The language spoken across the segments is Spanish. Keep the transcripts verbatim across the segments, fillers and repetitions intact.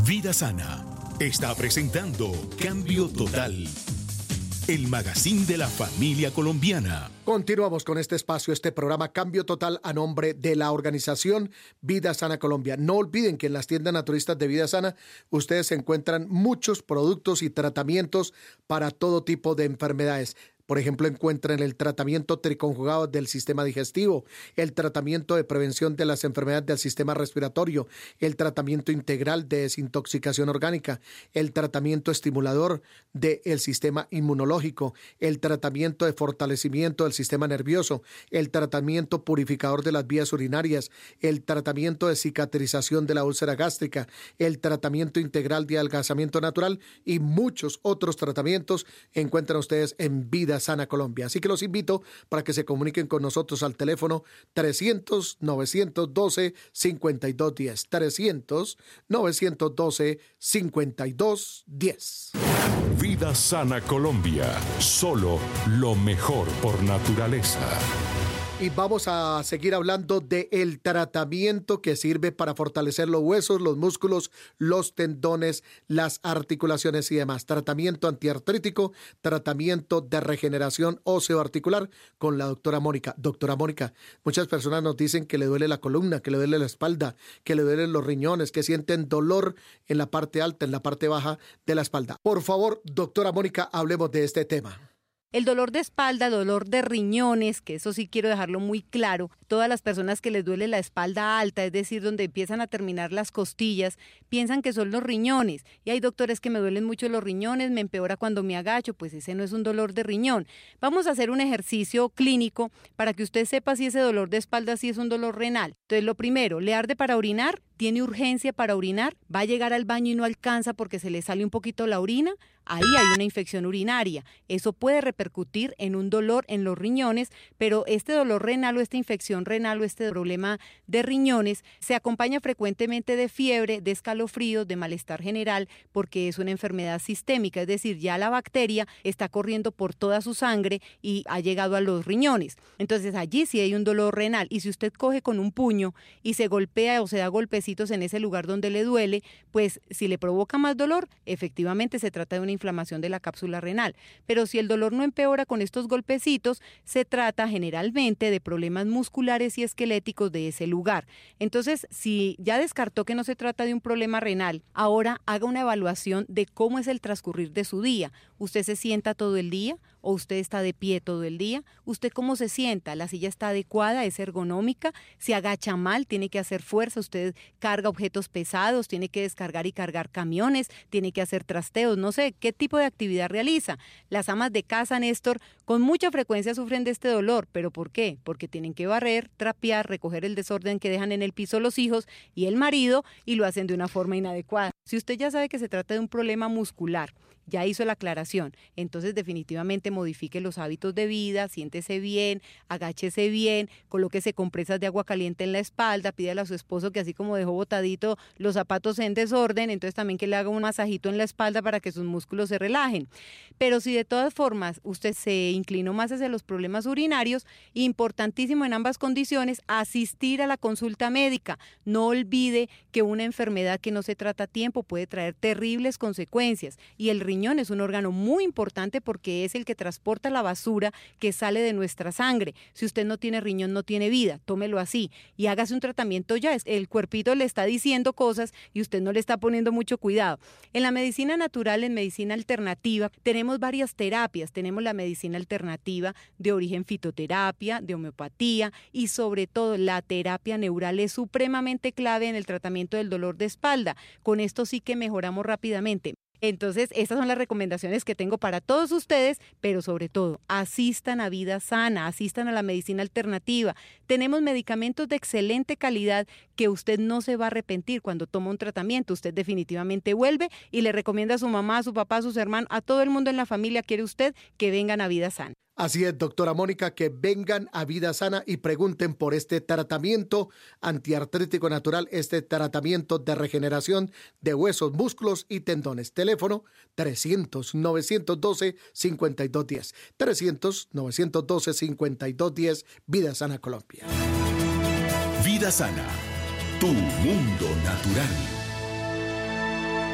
Vida Sana está presentando Cambio Total, el magazine de la familia colombiana. Continuamos con este espacio, este programa Cambio Total a nombre de la organización Vida Sana Colombia. No olviden que en las tiendas naturistas de Vida Sana ustedes encuentran muchos productos y tratamientos para todo tipo de enfermedades. Por ejemplo, encuentran el tratamiento triconjugado del sistema digestivo, el tratamiento de prevención de las enfermedades del sistema respiratorio, el tratamiento integral de desintoxicación orgánica, el tratamiento estimulador del sistema inmunológico, el tratamiento de fortalecimiento del sistema nervioso, el tratamiento purificador de las vías urinarias, el tratamiento de cicatrización de la úlcera gástrica, el tratamiento integral de adelgazamiento natural y muchos otros tratamientos encuentran ustedes en Vida Sana Colombia. Así que los invito para que se comuniquen con nosotros al teléfono trescientos, novecientos doce, cincuenta y dos diez. trescientos, novecientos doce, cincuenta y dos diez. Vida Sana Colombia. Solo lo mejor por naturaleza. Y vamos a seguir hablando del tratamiento que sirve para fortalecer los huesos, los músculos, los tendones, las articulaciones y demás. Tratamiento antiartrítico, tratamiento de regeneración óseo-articular con la doctora Mónica. Doctora Mónica, muchas personas nos dicen que le duele la columna, que le duele la espalda, que le duelen los riñones, que sienten dolor en la parte alta, en la parte baja de la espalda. Por favor, doctora Mónica, hablemos de este tema. El dolor de espalda, dolor de riñones, que eso sí quiero dejarlo muy claro, todas las personas que les duele la espalda alta, es decir, donde empiezan a terminar las costillas, piensan que son los riñones. Y hay doctores que me duelen mucho los riñones, me empeora cuando me agacho, pues ese no es un dolor de riñón. Vamos a hacer un ejercicio clínico para que usted sepa si ese dolor de espalda sí es un dolor renal. Entonces, lo primero, ¿le arde para orinar? ¿Tiene urgencia para orinar? ¿Va a llegar al baño y no alcanza porque se le sale un poquito la orina? Ahí hay una infección urinaria. Eso puede repercutir en un dolor en los riñones, pero este dolor renal o esta infección renal o este problema de riñones se acompaña frecuentemente de fiebre, de escalofríos, de malestar general, porque es una enfermedad sistémica, es decir, ya la bacteria está corriendo por toda su sangre y ha llegado a los riñones. Entonces allí sí hay un dolor renal, y si usted coge con un puño y se golpea o se da golpecitos en ese lugar donde le duele, pues si le provoca más dolor, efectivamente se trata de una inflamación de la cápsula renal. Pero si el dolor no empeora con estos golpecitos, se trata generalmente de problemas musculares y esqueléticos de ese lugar. Entonces, si ya descartó que no se trata de un problema renal, ahora haga una evaluación de cómo es el transcurrir de su día. ¿Usted se sienta todo el día o usted está de pie todo el día? ¿Usted cómo se sienta? ¿La silla está adecuada? ¿Es ergonómica? ¿Se agacha mal? ¿Tiene que hacer fuerza? ¿Usted carga objetos pesados? ¿Tiene que descargar y cargar camiones? ¿Tiene que hacer trasteos? No sé, ¿qué tipo de actividad realiza? Las amas de casa, Néstor, con mucha frecuencia sufren de este dolor. ¿Pero por qué? Porque tienen que barrer, trapear, recoger el desorden que dejan en el piso los hijos y el marido, y lo hacen de una forma inadecuada. Si usted ya sabe que se trata de un problema muscular, ya hizo la aclaración, entonces definitivamente modifique los hábitos de vida, siéntese bien, agáchese bien, colóquese compresas de agua caliente en la espalda, pídale a su esposo que así como dejó botadito los zapatos en desorden, entonces también que le haga un masajito en la espalda para que sus músculos se relajen. Pero si de todas formas usted se inclinó más hacia los problemas urinarios, importantísimo en ambas condiciones, asistir a la consulta médica. No olvide que una enfermedad que no se trata a tiempo puede traer terribles consecuencias, y el riñón es un órgano muy importante porque es el que transporta la basura que sale de nuestra sangre. Si usted no tiene riñón, no tiene vida, tómelo así y hágase un tratamiento ya. El cuerpito le está diciendo cosas y usted no le está poniendo mucho cuidado. En la medicina natural, en medicina alternativa, tenemos varias terapias. Tenemos la medicina alternativa de origen fitoterapia, de homeopatía, y sobre todo la terapia neural es supremamente clave en el tratamiento del dolor de espalda. Con esto sí que mejoramos rápidamente. Entonces, estas son las recomendaciones que tengo para todos ustedes, pero sobre todo, asistan a Vida Sana, asistan a la medicina alternativa. Tenemos medicamentos de excelente calidad que usted no se va a arrepentir cuando toma un tratamiento. Usted definitivamente vuelve y le recomienda a su mamá, a su papá, a sus hermanos, a todo el mundo en la familia, quiere usted, que vengan a Vida Sana. Así es, doctora Mónica, que vengan a Vida Sana y pregunten por este tratamiento antiartrítico natural, este tratamiento de regeneración de huesos, músculos y tendones. Teléfono trescientos, novecientos doce, cincuenta y dos diez. trescientos, novecientos doce, cincuenta y dos diez, Vida Sana Colombia. Vida Sana, tu mundo natural.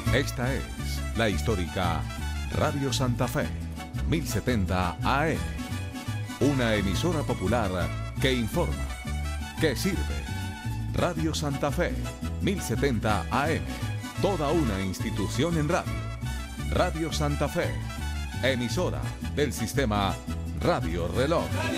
Esta es la histórica Radio Santa Fe, mil setenta A M. Una emisora popular que informa, que sirve. Radio Santa Fe, mil setenta A M. Toda una institución en radio. Radio Santa Fe, emisora del sistema Radio Reloj.